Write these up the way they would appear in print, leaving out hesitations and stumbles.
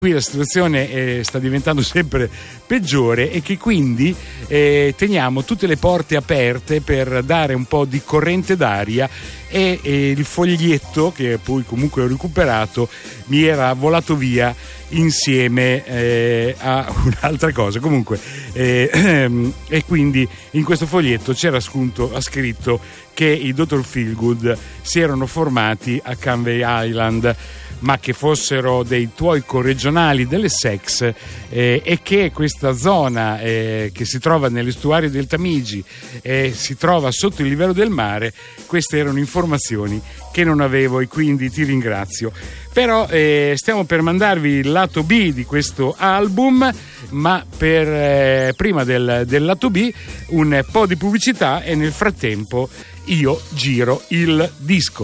Qui la situazione sta diventando sempre peggiore e che quindi teniamo tutte le porte aperte per dare un po' di corrente d'aria e il foglietto, che poi comunque ho recuperato, mi era volato via insieme a un'altra cosa. Comunque e quindi in questo foglietto c'era scritto che i Dr. Feelgood si erano formati a Canvey Island, ma che fossero dei tuoi corregionali dell'Essex e che questa zona che si trova nell'estuario del Tamigi si trova sotto il livello del mare. Queste erano informazioni che non avevo e quindi ti ringrazio. Però stiamo per mandarvi il lato B di questo album, ma prima del lato B un po' di pubblicità e nel frattempo io giro il disco.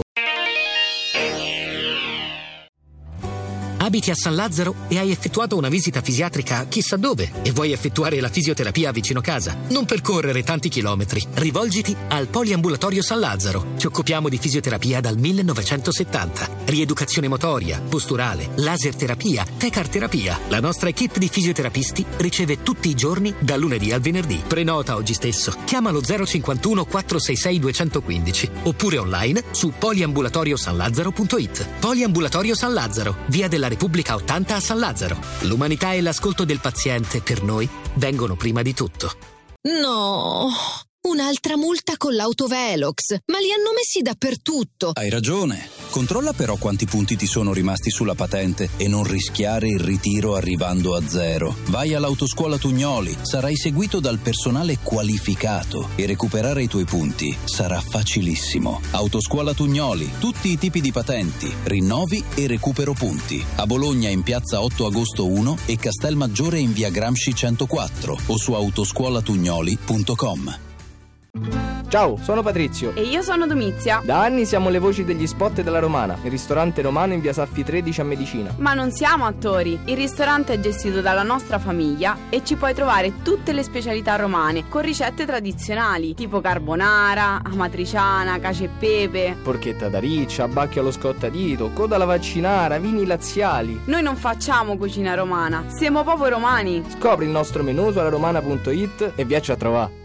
Abiti a San Lazzaro e hai effettuato una visita fisiatrica chissà dove e vuoi effettuare la fisioterapia vicino casa? Non percorrere tanti chilometri. Rivolgiti al Poliambulatorio San Lazzaro. Ci occupiamo di fisioterapia dal 1970. Rieducazione motoria, posturale, laser terapia, tecar terapia. La nostra equipe di fisioterapisti riceve tutti i giorni da lunedì al venerdì. Prenota oggi stesso. Chiama lo 051 466 215 oppure online su poliambulatoriosanlazzaro.it. Poliambulatorio San Lazzaro, via della Repubblica 80 a San Lazzaro. L'umanità e l'ascolto del paziente per noi vengono prima di tutto. No, un'altra multa con l'autovelox, ma li hanno messi dappertutto. Hai ragione. Controlla però quanti punti ti sono rimasti sulla patente e non rischiare il ritiro arrivando a zero. Vai all'Autoscuola Tugnoli, sarai seguito dal personale qualificato e recuperare i tuoi punti sarà facilissimo. Autoscuola Tugnoli, tutti i tipi di patenti, rinnovi e recupero punti. A Bologna in piazza 8 agosto 1 e Castelmaggiore in via Gramsci 104 o su autoscuolatugnoli.com. Ciao, sono Patrizio. E io sono Domizia. Da anni siamo le voci degli spot della Romana, il ristorante romano in via Saffi 13 a Medicina. Ma non siamo attori. Il ristorante è gestito dalla nostra famiglia e ci puoi trovare tutte le specialità romane con ricette tradizionali tipo carbonara, amatriciana, cacio e pepe, porchetta da riccia, bacchio allo scottadito, coda alla vaccinara, vini laziali. Noi non facciamo cucina romana, siamo proprio romani. Scopri il nostro menù su alaromana.it e viacci a trovare.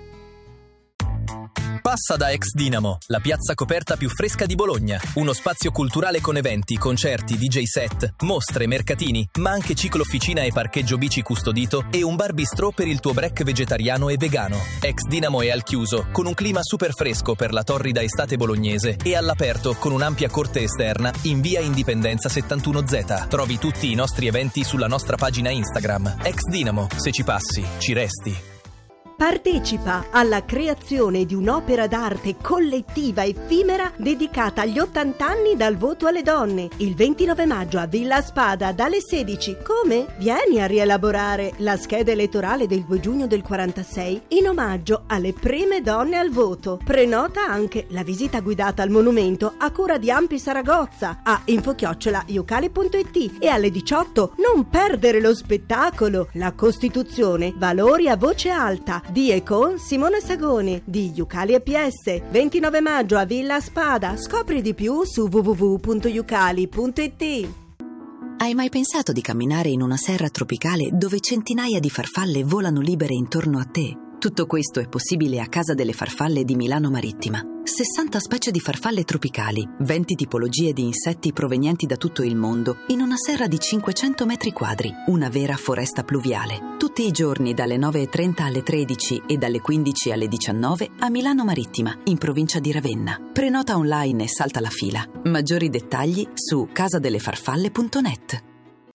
Passa da Ex Dinamo, la piazza coperta più fresca di Bologna. Uno spazio culturale con eventi, concerti, DJ set, mostre, mercatini, ma anche ciclo-officina e parcheggio bici custodito e un bar bistrò per il tuo break vegetariano e vegano. Ex Dinamo è al chiuso, con un clima super fresco per la torrida estate bolognese e all'aperto con un'ampia corte esterna in via Indipendenza 71Z. Trovi tutti i nostri eventi sulla nostra pagina Instagram. Ex Dinamo, se ci passi, ci resti. Partecipa alla creazione di un'opera d'arte collettiva effimera dedicata agli 80 anni dal voto alle donne. Il 29 maggio a Villa Spada dalle 16. Come? Vieni a rielaborare la scheda elettorale del 2 giugno del 46 in omaggio alle prime donne al voto. Prenota anche la visita guidata al monumento a cura di Ampi Saragozza a info@iucale.it e alle 18 non perdere lo spettacolo La Costituzione, valori a voce alta di e con Simone Sagoni di Iucali EPS. 29 maggio a Villa Spada. Scopri di più su www.iucali.it. Hai mai pensato di camminare in una serra tropicale dove centinaia di farfalle volano libere intorno a te? Tutto questo è possibile a Casa delle Farfalle di Milano Marittima. 60 specie di farfalle tropicali, 20 tipologie di insetti provenienti da tutto il mondo, in una serra di 500 metri quadri, una vera foresta pluviale. Tutti i giorni dalle 9:30 alle 13 e dalle 15 alle 19 a Milano Marittima, in provincia di Ravenna. Prenota online e salta la fila. Maggiori dettagli su casadelefarfalle.net.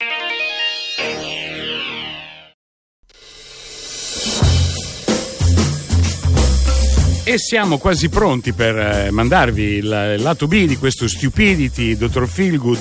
E siamo quasi pronti per mandarvi il lato B di questo Stupidity Dr. Feelgood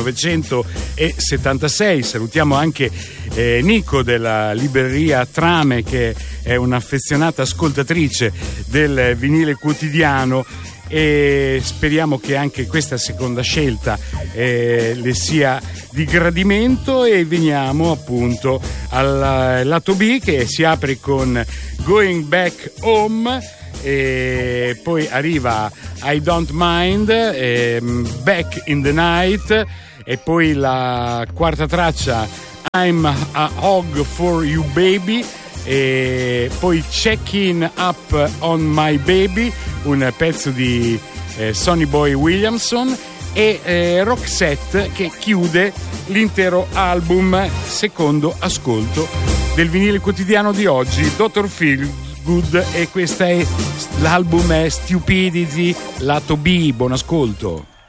1976. Salutiamo anche Nico della libreria Trame, che è un'affezionata ascoltatrice del vinile quotidiano, e speriamo che anche questa seconda scelta le sia di gradimento. E veniamo appunto al lato B, che si apre con Going Back Home, e poi arriva I Don't Mind, Back in the Night, e poi la quarta traccia I'm a Hog for You Baby, e poi Checking Up on My Baby, un pezzo di Sonny Boy Williamson, e Roxette che chiude l'intero album, secondo ascolto del vinile quotidiano di oggi, Dr. Feelgood, e l'album è Stupidity lato B. Buon ascolto.